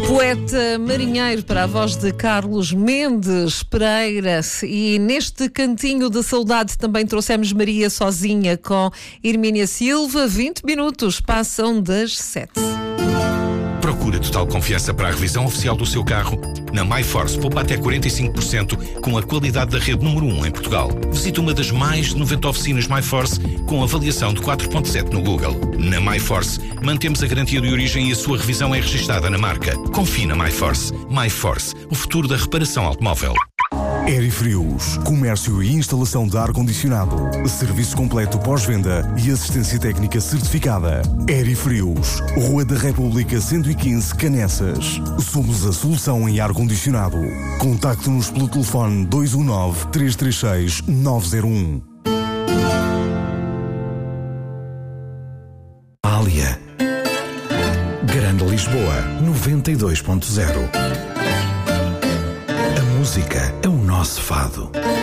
Poeta marinheiro para a voz de Carlos Mendes Pereira. E neste cantinho da saudade também trouxemos Maria Sozinha com Hermínia Silva. 20 minutos passam das 7. Procura total confiança para a revisão oficial do seu carro? Na MyForce poupa até 45% com a qualidade da rede número 1 em Portugal. Visite uma das mais de 90 oficinas MyForce com avaliação de 4.7 no Google. Na MyForce mantemos a garantia de origem e a sua revisão é registada na marca. Confie na MyForce. MyForce, o futuro da reparação automóvel. Aerifrios, comércio e instalação de ar-condicionado, serviço completo pós-venda e assistência técnica certificada. Aerifrios, Rua da República 115, Canessas. Somos a solução em ar-condicionado. Contacte-nos pelo telefone 219-336-901. Ália. Grande Lisboa, 92.0. A música é o nosso fado.